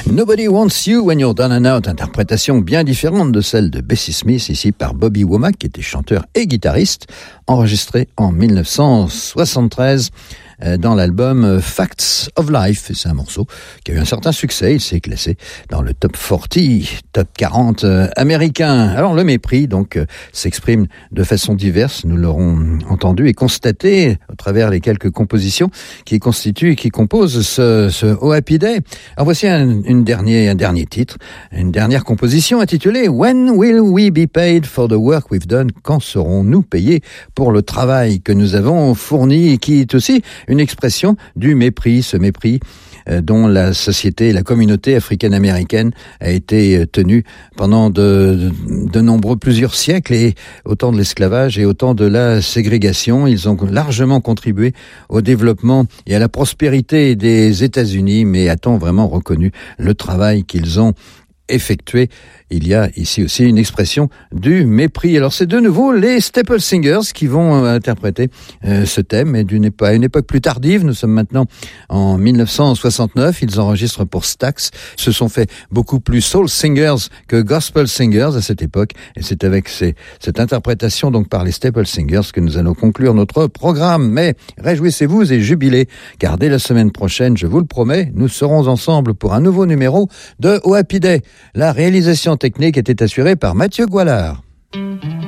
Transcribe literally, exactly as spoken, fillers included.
Nobody Wants You When You're Down and Out, interprétation bien différente de celle de Bessie Smith, ici par Bobby Womack, qui était chanteur et guitariste, enregistré en dix-neuf cent soixante-treize dans l'album Facts of Life. Et c'est un morceau qui a eu un certain succès. Il s'est classé dans le top quarante, top quarante euh, américain. Alors le mépris donc euh, s'exprime de façon diverse. Nous l'aurons entendu et constaté à travers les quelques compositions qui constituent et qui composent ce, ce Oh Happy Day. Alors voici un, une dernier, un dernier titre, une dernière composition intitulée When Will We Be Paid for the Work We've Done? Quand serons-nous payés pour le travail que nous avons fourni, et qui est aussi une expression du mépris, ce mépris euh, dont la société, la communauté africaine-américaine a été tenue pendant de, de, de nombreux, plusieurs siècles, et au temps de l'esclavage et au temps de la ségrégation. Ils ont largement contribué au développement et à la prospérité des États-Unis, mais a-t-on vraiment reconnu le travail qu'ils ont effectué? Il y a ici aussi une expression du mépris. Alors c'est de nouveau les Staple Singers qui vont euh, interpréter euh, ce thème, et d'une époque, à une époque plus tardive. Nous sommes maintenant en dix-neuf cent soixante-neuf. Ils enregistrent pour Stax. Se sont fait beaucoup plus soul singers que gospel singers à cette époque, et c'est avec ces, cette interprétation donc par les Staple Singers que nous allons conclure notre programme. Mais réjouissez-vous et jubilez, car dès la semaine prochaine, je vous le promets, nous serons ensemble pour un nouveau numéro de Oh Happy Day. La réalisation technique était assurée par Mathieu Goualard.